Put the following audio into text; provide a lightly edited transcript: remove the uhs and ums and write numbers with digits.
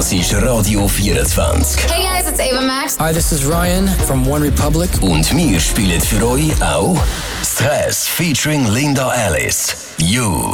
Das ist Radio 24. Hey guys, it's Ava Max. Hi, this is Ryan from One Republic. Und wir spielen für euch auch Stress featuring Linda Alice. You.